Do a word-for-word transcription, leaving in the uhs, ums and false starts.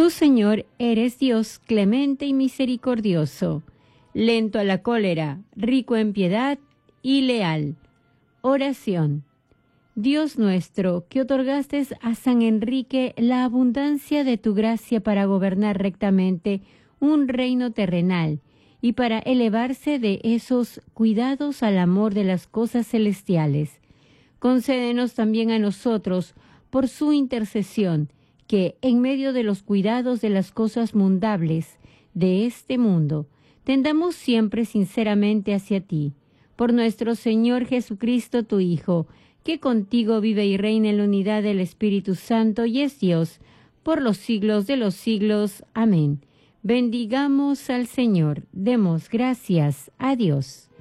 Tú, Señor, eres Dios clemente y misericordioso, lento a la cólera, rico en piedad y leal. Oración. Dios nuestro, que otorgaste a San Enrique la abundancia de tu gracia para gobernar rectamente un reino terrenal y para elevarse de esos cuidados al amor de las cosas celestiales, concédenos también a nosotros, por su intercesión, que en medio de los cuidados de las cosas mundables de este mundo, tendamos siempre sinceramente hacia ti, por nuestro Señor Jesucristo, tu Hijo, que contigo vive y reina en la unidad del Espíritu Santo y es Dios, por los siglos de los siglos. Amén. Bendigamos al Señor. Demos gracias a Dios.